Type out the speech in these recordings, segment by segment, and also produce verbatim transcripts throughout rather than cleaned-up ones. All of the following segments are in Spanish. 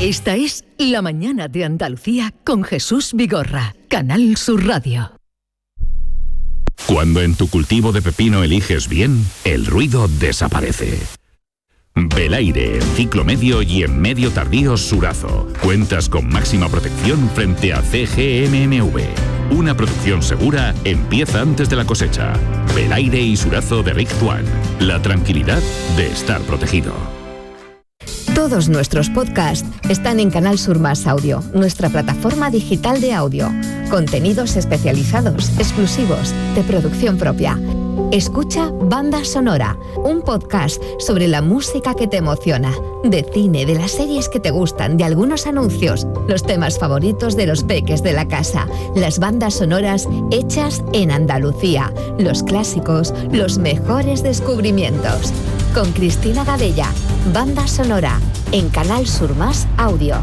Esta es La Mañana de Andalucía con Jesús Vigorra, Canal Sur Radio. Cuando en tu cultivo de pepino eliges bien, el ruido desaparece. Belaire, en ciclo medio y en medio tardío Surazo. Cuentas con máxima protección frente a C G M M V. Una producción segura empieza antes de la cosecha. Belaire y Surazo de Rick Tuan. La tranquilidad de estar protegido. Todos nuestros podcasts están en Canal Sur Más Audio, nuestra plataforma digital de audio. Contenidos especializados, exclusivos, de producción propia. Escucha Banda Sonora, un podcast sobre la música que te emociona, de cine, de las series que te gustan, de algunos anuncios, los temas favoritos de los peques de la casa, las bandas sonoras hechas en Andalucía, los clásicos, los mejores descubrimientos. Con Cristina Gadella, Banda Sonora, en Canal Sur Más Audio.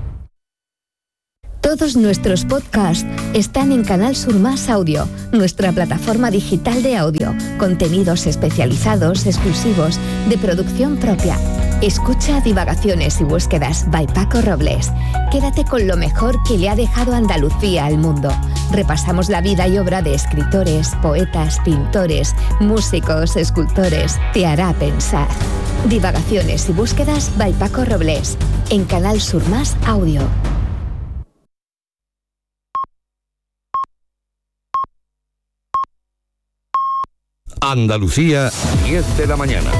Todos nuestros podcasts están en Canal Sur Más Audio, nuestra plataforma digital de audio, contenidos especializados, exclusivos, de producción propia. Escucha Divagaciones y Búsquedas by Paco Robles. Quédate con lo mejor que le ha dejado Andalucía al mundo. Repasamos la vida y obra de escritores, poetas, pintores, músicos, escultores. Te hará pensar. Divagaciones y Búsquedas by Paco Robles, en Canal Sur Más Audio. Andalucía, diez de la mañana.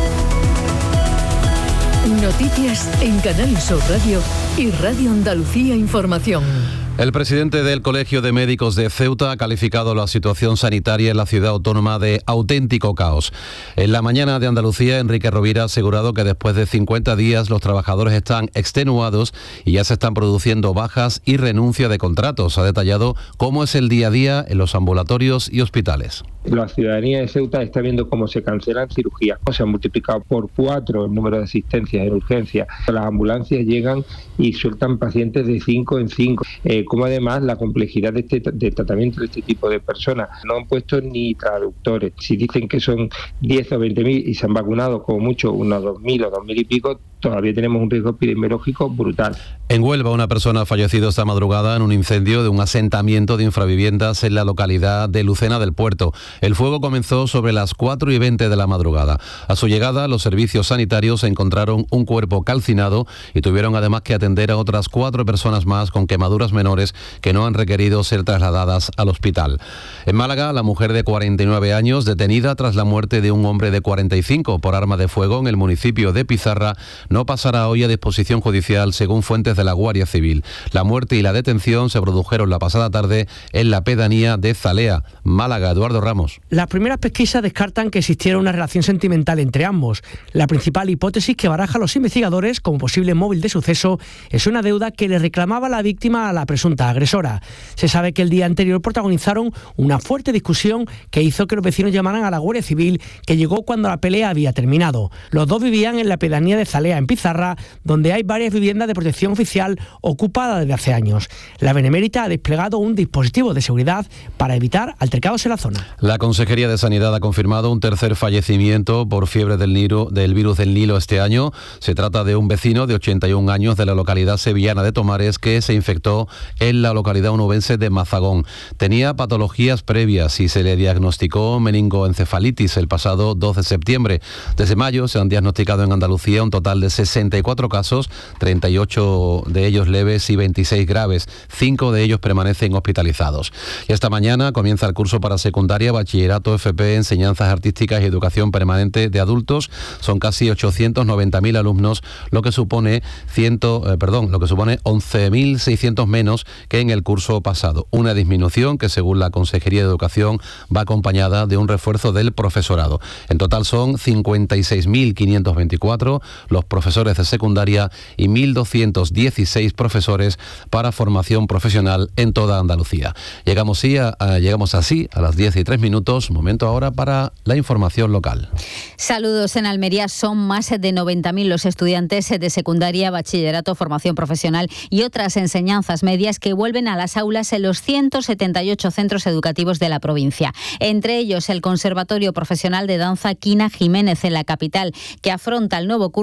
Noticias en Canal Sur Radio y Radio Andalucía Información. El presidente del Colegio de Médicos de Ceuta ha calificado la situación sanitaria en la ciudad autónoma de auténtico caos. En la mañana de Andalucía, Enrique Rovira ha asegurado que después de cincuenta días los trabajadores están extenuados y ya se están produciendo bajas y renuncia de contratos. Ha detallado cómo es el día a día en los ambulatorios y hospitales. La ciudadanía de Ceuta está viendo cómo se cancelan cirugías. Se han multiplicado por cuatro el número de asistencias en urgencia. Las ambulancias llegan y sueltan pacientes de cinco en cinco. Eh, como además la complejidad de, este, de tratamiento de este tipo de personas. No han puesto ni traductores. Si dicen que son diez o veinte mil y se han vacunado como mucho unos dos mil o dos mil y pico, todavía tenemos un riesgo epidemiológico brutal. En Huelva, una persona ha fallecido esta madrugada en un incendio de un asentamiento de infraviviendas en la localidad de Lucena del Puerto. El fuego comenzó sobre las cuatro y veinte de la madrugada. A su llegada, los servicios sanitarios encontraron un cuerpo calcinado y tuvieron además que atender a otras cuatro personas más con quemaduras menores que no han requerido ser trasladadas al hospital. En Málaga, la mujer de cuarenta y nueve años, detenida tras la muerte de un hombre de cuarenta y cinco por arma de fuego en el municipio de Pizarra, no pasará hoy a disposición judicial, según fuentes de la Guardia Civil. La muerte y la detención se produjeron la pasada tarde en la pedanía de Zalea, Málaga. Eduardo Ramos. Las primeras pesquisas descartan que existiera una relación sentimental entre ambos. La principal hipótesis que barajan los investigadores como posible móvil de suceso es una deuda que le reclamaba la víctima a la presunta agresora. Se sabe que el día anterior protagonizaron una fuerte discusión que hizo que los vecinos llamaran a la Guardia Civil, que llegó cuando la pelea había terminado. Los dos vivían en la pedanía de Zalea, en Pizarra, donde hay varias viviendas de protección oficial ocupadas desde hace años. La Benemérita ha desplegado un dispositivo de seguridad para evitar altercados en la zona. La Consejería de Sanidad ha confirmado un tercer fallecimiento por fiebre del, Nilo, del virus del Nilo este año. Se trata de un vecino de ochenta y un años de la localidad sevillana de Tomares que se infectó en la localidad onubense de Mazagón. Tenía patologías previas y se le diagnosticó meningoencefalitis el pasado dos de septiembre. Desde mayo se han diagnosticado en Andalucía un total de sesenta y cuatro casos, treinta y ocho de ellos leves y veintiséis graves. cinco de ellos permanecen hospitalizados. Y esta mañana comienza el curso para secundaria, bachillerato, F P, enseñanzas artísticas y educación permanente de adultos. Son casi ochocientos noventa mil alumnos, lo que supone ciento, eh, perdón, lo que supone once mil seiscientos menos que en el curso pasado. Una disminución que, según la Consejería de Educación, va acompañada de un refuerzo del profesorado. En total son cincuenta y seis mil quinientos veinticuatro los profesores de secundaria y mil doscientos dieciséis profesores para formación profesional en toda Andalucía. Llegamos, sí a, a, llegamos así a las diez y tres minutos, momento ahora para la información local. Saludos. En Almería son más de noventa mil los estudiantes de secundaria, bachillerato, formación profesional y otras enseñanzas medias que vuelven a las aulas en los ciento setenta y ocho centros educativos de la provincia. Entre ellos el Conservatorio Profesional de Danza Quina Jiménez en la capital, que afronta el nuevo curso con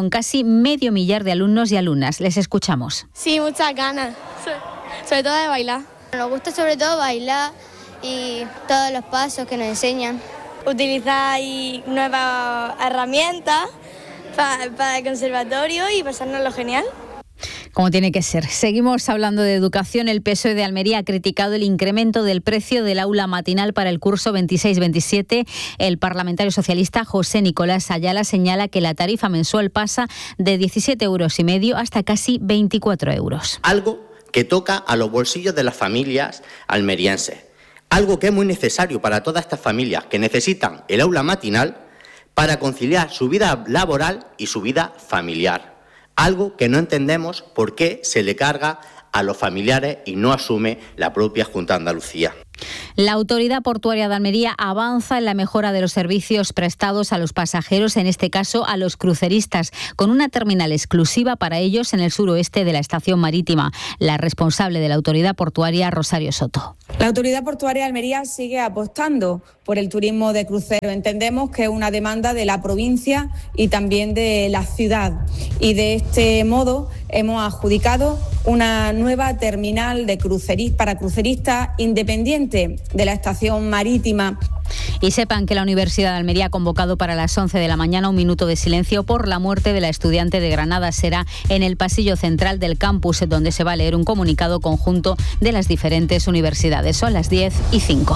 con casi medio millar de alumnos y alumnas. Les escuchamos. Sí, muchas ganas, sobre todo de bailar. Nos gusta sobre todo bailar y todos los pasos que nos enseñan. Utilizar ahí nuevas herramientas para, para el conservatorio y pasárnoslo genial. Como tiene que ser. Seguimos hablando de educación. El P S O E de Almería ha criticado el incremento del precio del aula matinal para el curso veintiséis veintisiete. El parlamentario socialista José Nicolás Ayala señala que la tarifa mensual pasa de diecisiete euros y medio hasta casi veinticuatro euros. Algo que toca a los bolsillos de las familias almerienses. Algo que es muy necesario para todas estas familias que necesitan el aula matinal para conciliar su vida laboral y su vida familiar. Algo que no entendemos por qué se le carga a los familiares y no asume la propia Junta de Andalucía. La Autoridad Portuaria de Almería avanza en la mejora de los servicios prestados a los pasajeros, en este caso a los cruceristas, con una terminal exclusiva para ellos en el suroeste de la estación marítima. La responsable de la Autoridad Portuaria, Rosario Soto. La Autoridad Portuaria de Almería sigue apostando por el turismo de crucero. Entendemos que es una demanda de la provincia y también de la ciudad. Y de este modo hemos adjudicado una nueva terminal de cruceristas para cruceristas independiente de la estación marítima. Y sepan que la Universidad de Almería ha convocado para las once de la mañana un minuto de silencio por la muerte de la estudiante de Granada. Será en el pasillo central del campus, donde se va a leer un comunicado conjunto de las diferentes universidades. Son las diez y cinco.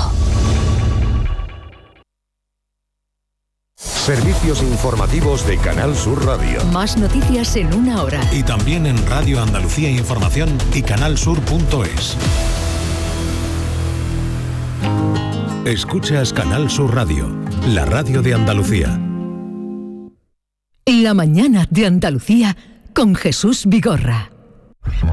Servicios informativos de Canal Sur Radio. Más noticias en una hora. Y también en Radio Andalucía Información y canalsur punto es. Escuchas Canal Sur Radio, la radio de Andalucía. La mañana de Andalucía con Jesús Vigorra.